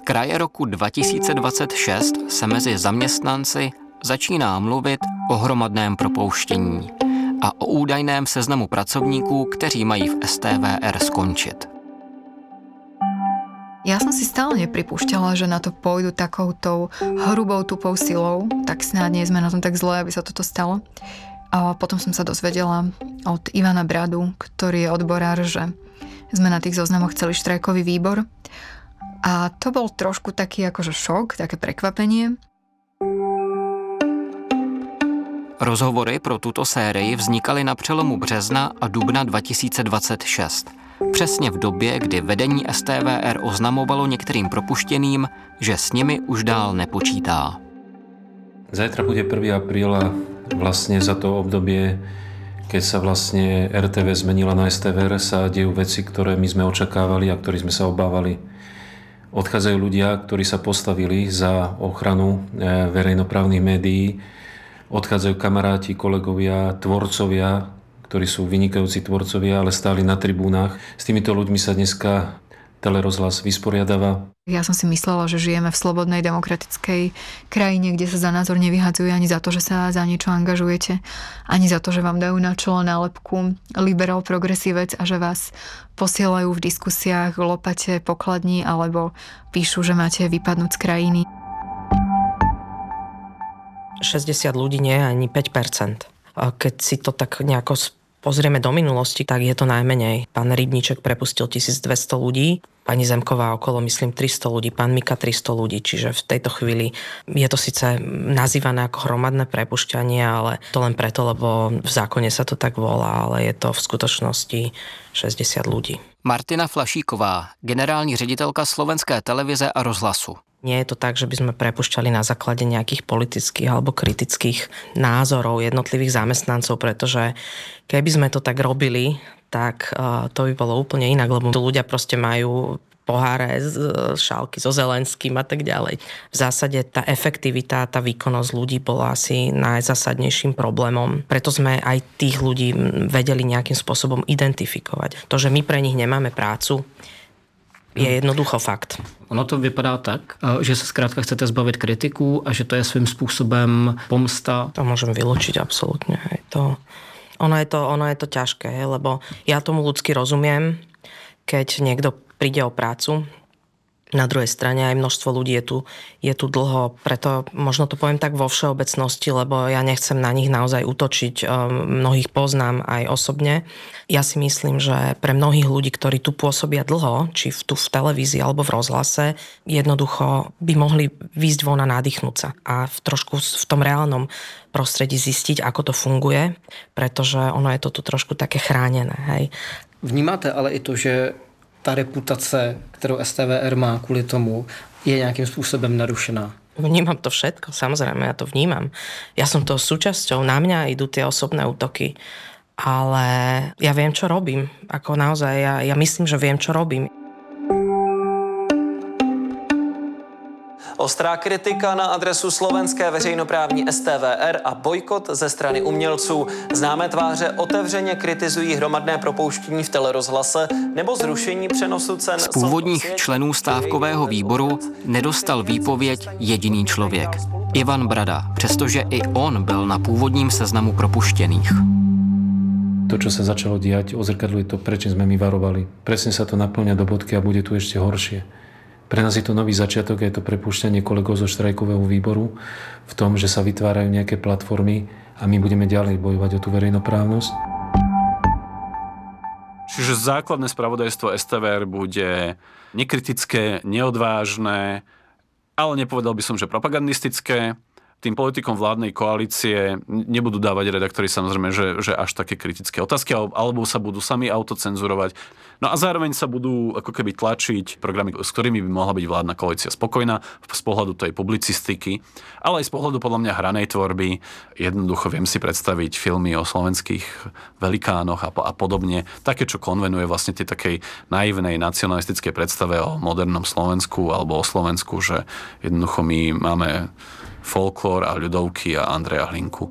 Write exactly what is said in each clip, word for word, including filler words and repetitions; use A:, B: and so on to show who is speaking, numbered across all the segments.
A: kraje roku dva tisíce dvacet šest se mezi zaměstnanci začíná mluvit o hromadném propouštění a o údajném seznamu pracovníků, kteří mají v es té vé er skončit.
B: Ja som si stále nepripúšťala, že na to pôjdu takoutou hrubou, tupou silou, tak snáď nie sme na tom tak zle, aby sa toto stalo. A potom som sa dozvedela od Ivana Bradu, ktorý je odborár, že sme na tých zoznamoch chceli štrajkový výbor. A to bol trošku taký akože šok, také prekvapenie.
A: Rozhovory pro tuto sérii vznikaly na přelomu března a dubna dva tisíce dvacet šest. Přesně v době, kdy vedení es té vé er oznamovalo některým propuštěným, že s nimi už dál nepočítá.
C: Zajtra bude prvého apríla vlastne za to obdobie, keď sa vlastne er té vé zmenila na es té vé er, sa dejú veci, ktoré my sme očakávali a ktorých sme sa obávali. Odchádzajú ľudia, ktorí sa postavili za ochranu verejnoprávnych médií, odchádzajú kamaráti, kolegovia, tvorcovia, ktorí sú vynikajúci tvorcovia, ale stáli na tribúnach. S týmito ľuďmi sa dneska Telerozhlas vysporiadáva.
B: Ja som si myslela, že žijeme v slobodnej demokratickej krajine, kde sa za názor nevyhadzuje ani za to, že sa za niečo angažujete, ani za to, že vám dajú na čelo nálepku liberál progresívec a že vás posielajú v diskusiách lopate pokladní alebo píšu, že máte vypadnúť z krajiny.
D: šesťdesiat ľudí nie je ani päť percent. A keď si to tak nejako pozrieme do minulosti, tak je to najmenej. Pán Rybníček prepustil tisícdvesto ľudí, pani Zemková okolo, myslím, tristo ľudí, pán Mika tristo ľudí, čiže v tejto chvíli je to síce nazývané ako hromadné prepušťanie, ale to len preto, lebo v zákone sa to tak volá, ale je to v skutočnosti šesťdesiat ľudí.
A: Martina Flašíková, generální ředitelka Slovenské televize a rozhlasu.
D: Nie je to tak, že by sme prepušťali na základe nejakých politických alebo kritických názorov jednotlivých zamestnancov, pretože keby sme to tak robili, tak to by bolo úplne inak, lebo ľudia proste majú poháre z šálky so Zelenským a tak ďalej. V zásade tá efektivita, tá výkonnosť ľudí bola asi najzásadnejším problémom. Preto sme aj tých ľudí vedeli nejakým spôsobom identifikovať. To, že my pre nich nemáme prácu, je jednoducho fakt.
E: Ono to vypadá tak, že sa skrátka chcete zbavit kritiků a že to je svým způsobem pomsta.
D: To môžem vylúčiť absolútne. Je to, ono, je to, ono je to ťažké, lebo ja tomu ľudsky rozumiem, keď niekto príde o prácu. Na druhej strane aj množstvo ľudí je tu, je tu dlho, preto možno to poviem tak vo všeobecnosti, lebo ja nechcem na nich naozaj útočiť, mnohých poznám aj osobne. Ja si myslím, že pre mnohých ľudí, ktorí tu pôsobia dlho, či v, tu v televízii alebo v rozhlase, jednoducho by mohli výjsť von a nadýchnúť sa a v trošku v tom reálnom prostredí zistiť, ako to funguje, pretože ono je to tu trošku také chránené. Hej.
E: Vnímáte ale i to, že ta reputace, kterou es té vé er má kvůli tomu, je nějakým způsobem narušená?
D: Vnímam to všetko, samozrejme, ja to vnímam. Ja som to súčasťou, na mňa idú tie osobné útoky, ale ja viem, čo robím. Ako naozaj, ja, ja myslím, že viem, čo robím.
F: Ostrá kritika na adresu slovenské veřejnoprávní es té vé er a bojkot ze strany umělců. Známé tváře otevřeně kritizují hromadné propouštění v Telerozhlase nebo zrušení přenosu cen.
A: Z původních členů stávkového výboru nedostal výpověď jediný člověk. Ivan Brada, přestože i on byl na původním seznamu propuštěných.
C: To, čo sa začalo diať, ozrkadľuje to, prečo sme my varovali. Presne sa to naplňa do bodky a bude tu ešte horšie. Pre nás je to nový začiatok, je to prepúšťanie kolegov zo štrajkového výboru v tom, že sa vytvárajú nejaké platformy a my budeme ďalej bojovať o tú verejnoprávnosť.
G: Čiže základné spravodajstvo es té vé er bude nekritické, neodvážne, ale nepovedal by som, že propagandistické. Tým politikom vládnej koalície nebudú dávať redaktori samozrejme, že, že až také kritické otázky, alebo sa budú sami autocenzurovať. No a zároveň sa budú ako keby tlačiť programy, s ktorými by mohla byť vládna koalícia spokojná z pohľadu tej publicistiky, ale aj z pohľadu podľa mňa hranej tvorby. Jednoducho viem si predstaviť filmy o slovenských velikánoch a, a podobne. Také, čo konvenuje vlastne tej takej naivnej nacionalistickej predstave o modernom Slovensku alebo o Slovensku, že jednoducho my máme folklór a ľudovky a Andreja Hlinku.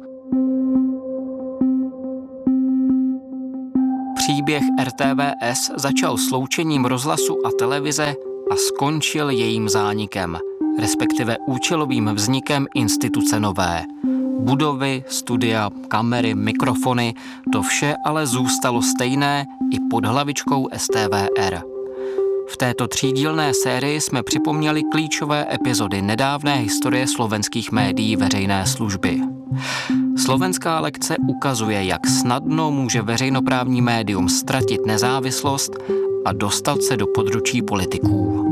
A: Příběh er té vé es začal sloučením rozhlasu a televize a skončil jejím zánikem, respektive účelovým vznikem instituce nové. Budovy, studia, kamery, mikrofony, to vše ale zůstalo stejné i pod hlavičkou S T V R. V této třídílné sérii jsme připomněli klíčové epizody nedávné historie slovenských médií veřejné služby. Slovenská lekce ukazuje, jak snadno může veřejnoprávní médium ztratit nezávislost a dostat se do područí politiků.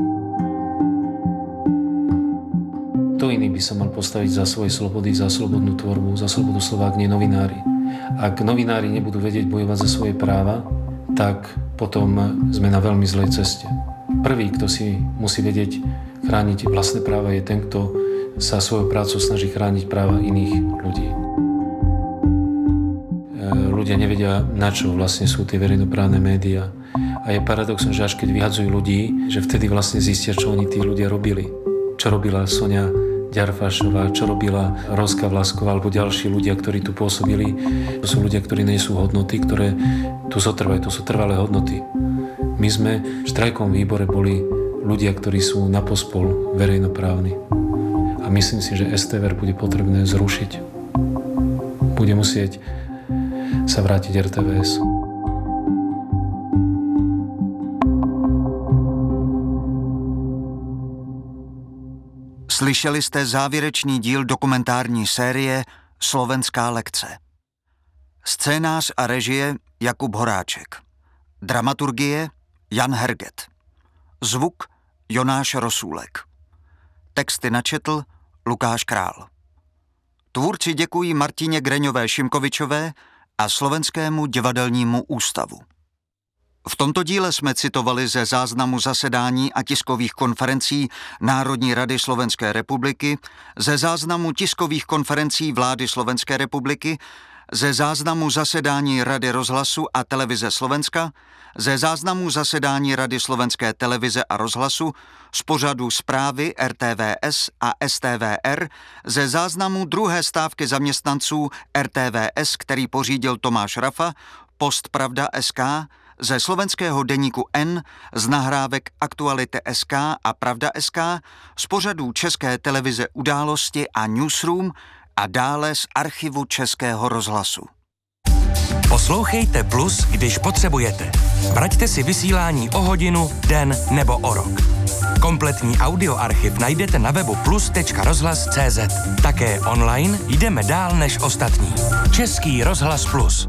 C: Kto iný by sa mal postaviť za svoje slobody, za slobodnú tvorbu, za slobodu slova, ak nie novinári. Ak novinári nebudú vedieť bojovať za svoje práva, tak potom sme na veľmi zlej ceste. Prvý, kto si musí vedieť chrániť vlastné práva, je ten, kto sa svojou prácou snaží chrániť práva iných ľudí. Ľudia nevedia, na čo vlastne sú tie verejnoprávne médiá. A je paradoxom, že až keď vyhadzujú ľudí, že vtedy vlastne zistia, čo oni tí ľudia robili. Čo robila Sonia Ďarfášová, čo robila Roska Vlasková alebo ďalší ľudia, ktorí tu pôsobili. To sú ľudia, ktorí nie sú hodnoty, ktoré tu zotrvajú, to sú trvalé hodnoty. My sme v štrajkovom výbore boli ľudia, ktorí sú na pospol verejnoprávni. A myslím si, že S T V R bude potrebné zrušiť. Bude musieť sa vrátiť R T V S.
H: Slyšeli jste závěrečný díl dokumentární série Slovenská lekce. Scénář a režie Jakub Horáček. Dramaturgie Jan Herget. Zvuk Jonáš Rosůlek. Texty načetl Lukáš Král. Tvůrci děkují Martině Greňové-Šimkovičové a Slovenskému divadelnímu ústavu. V tomto díle jsme citovali ze záznamu zasedání a tiskových konferencí Národní rady Slovenské republiky, ze záznamu tiskových konferencí vlády Slovenské republiky, ze záznamu zasedání Rady rozhlasu a televize Slovenska, ze záznamu zasedání Rady Slovenské televize a rozhlasu, z pořadu zprávy R T V S a S T V R, ze záznamu druhé stávky zaměstnanců R T V S, který pořídil Tomáš Rafa, Post Pravda S K, ze slovenského deníku N, z nahrávek Aktuality S K a Pravda S K, z pořadů České televize Události a Newsroom a dále z archivu Českého rozhlasu.
I: Poslouchejte Plus, když potřebujete. Vraťte si vysílání o hodinu, den nebo o rok. Kompletní audioarchiv najdete na webu plus tečka rozhlas tečka cé zet. Také online jdeme dál než ostatní. Český rozhlas Plus.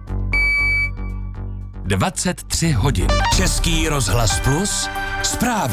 I: dvacet tři hodin. Český rozhlas Plus. Zprávy.